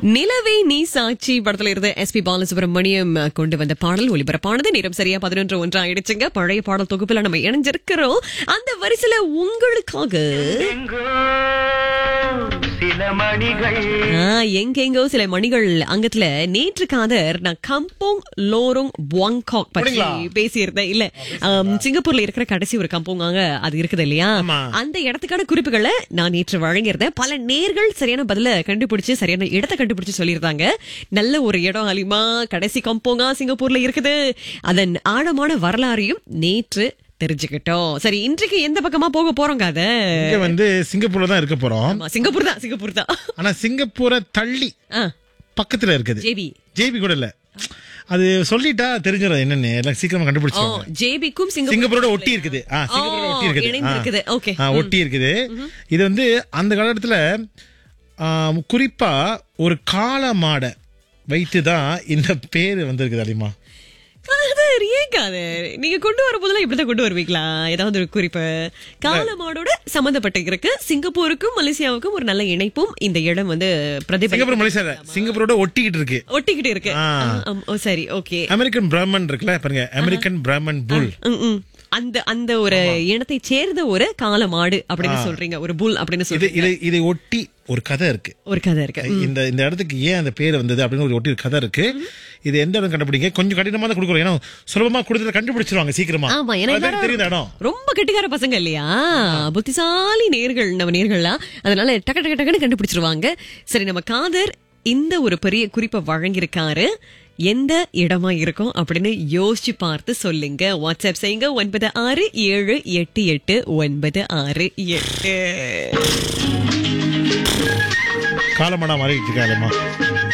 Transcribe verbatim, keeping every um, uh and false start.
நிலவே நீ சாட்சி படத்துல இருந்து எஸ் பி பாலசுப்ரமணியம் கொண்டு வந்த பாடல் ஒளிபரப்பானது. நேரம் சரியா பதினொன்று ஒன்று ஆயிடுச்சுங்க. பழைய பாடல் தொகுப்புல நம்ம இணைஞ்சிருக்கிறோம். அந்த வரிசையில உங்களுக்காக சில மணிகள் எங்கெங்கோ சில மணிகள் அங்கத்துல நேற்று காதர் நான் கம்போங் லோரோங் புவாங்காக் பற்றி பேசியிருந்தேன். இல்ல ஆம், சிங்கப்பூர்ல இருக்கிற கடைசி ஒரு கம்போங் அங்க அது இருக்குது இல்லையா, அந்த இடத்துக்கான குறிப்புகளை நான் நேற்று வழங்கியிருந்தேன். பல நேர்கள் சரியான பதில கண்டுபிடிச்சு சரியான இடத்தை கண்டுபிடிச்சு சொல்லியிருந்தாங்க. நல்ல ஒரு இடம் அலிமா, கடைசி கம்போங்கா சிங்கப்பூர்ல இருக்குது. அதன் ஆழமான வரலாறையும் நேற்று தெரிஞ்சுக்கிட்டோம். சரி, இன்றைக்கு எந்த பக்கமா போக போறோங்க? அத இங்க வந்து சிங்கப்பூர்ல தான் இருக்க போறோம். ஆமா, சிங்கப்பூர் தான் சிங்கப்பூர் தான் ஆனா சிங்கப்பூரை தள்ளி ஆ, பக்கத்துல இருக்குது. ஜேபி ஜேபி கூட இல்ல, அது சொல்லிட்டா தெரிஞ்சிடும் என்னன்னு, எல்லாம் சீக்கிரமா ஓ, கண்டுபிடிச்சோம். ஜேபிக்கும் சிங்கப்பூரோட ஒட்டி இருக்குது. ஆ, சிங்கப்பூரோட ஒட்டி இருக்குது. இணைந்திருக்குது. ஆ, ஓகே. ஆ, ஒட்டி இருக்குது. இது வந்து அந்த காலத்துல ஆ, குறிப்பா ஒரு காளை மாடை வைத்துதான் இந்த பேரு வந்திருக்குது அலிமா. அது ஏங்காது, நீங்க கொண்டு வர போதெல்லாம் இப்படிதான் கொண்டு வருவீங்களா? ஏதாவது ஒரு குறிப்பு காலமாடோட சம்பந்தப்பட்ட இருக்கு. சிங்கப்பூருக்கும் மலேசியாவுக்கும் ஒரு நல்ல இணைப்பும் இந்த இடம் வந்து பிரதிபலி சிங்கப்பூர் மலேசியா சிங்கப்பூரோட ஒட்டிக்கிட்டு இருக்கு, ஒட்டிக்கிட்டு இருக்கு. ஆ. ஆம், ஓ, சரி, ஓகே. அமெரிக்கன் பிராமன் இருக்குல்ல பாருங்க, அமெரிக்கன் பிராமன் புல். ம், ம். அந்த அந்த ஒரு இனத்தை சேர்ந்த ஒரு காலமாடு அப்படின்னு சொல்றீங்க, ஒரு புல் அப்படின்னு இது சொல்றீங்க. இது இதை ஒட்டி ஒரு கதை இருக்கு. ஒரு கதை இருக்கு. இந்த இந்த இடத்துக்கு ஏன் அந்த பேர் வந்தது அப்படின்னு ஒரு ஒட்டி ஒரு கதை இருக்கு. இது எந்த இடம் கண்டுபிடிங்க, கொஞ்சம் கடினமா தான் கொடுக்குறோம். ஏன்னா சுலபமா கொடுத்து கண்டுபிடிச்சிருவாங்க சீக்கிரமா. ஆமா, ஏன்னா அதான் தெரியுது இடம். ரொம்ப கெட்டிக்கார பசங்க இல்லையா, புத்திசாலி நேர்கள் நம்ம நேர்கள்லாம், அதனால டக்கு டக்கு டக்குன்னு கண்டுபிடிச்சிருவாங்க. சரி, நம்ம காதர் இந்த ஒரு பெரிய குறிப்பை வழங்கியிருக்காரு. எந்த இடமா இருக்கும் அப்படின்னு யோசிச்சு பார்த்து சொல்லுங்க. வாட்ஸ்அப் செய்யுங்க ஒன்பது ஆறு ஏழு எட்டு எட்டு ஒன்பது ஆறு எட்டு. காலமாடா மாறிட்டு இருக்காருமா.